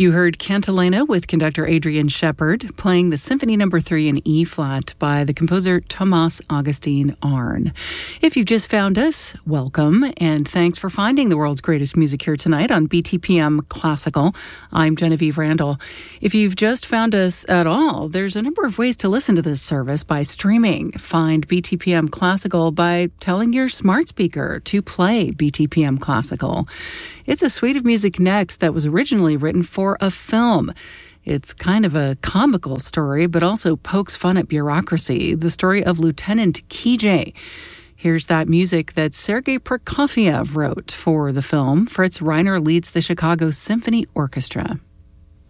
You heard Cantilena with conductor Adrian Shepard playing the Symphony No. 3 in E-flat by the composer Thomas Augustin Arne. If you've just found us, welcome, and thanks for finding the world's greatest music here tonight on BTPM Classical. I'm Genevieve Randall. If you've just found us at all, there's a number of ways to listen to this service by streaming. Find BTPM Classical by telling your smart speaker to play BTPM Classical. It's a suite of music next that was originally written for a film. It's kind of a comical story, but also pokes fun at bureaucracy. The story of Lieutenant Kijé. Here's that music that Sergei Prokofiev wrote for the film. Fritz Reiner leads the Chicago Symphony Orchestra.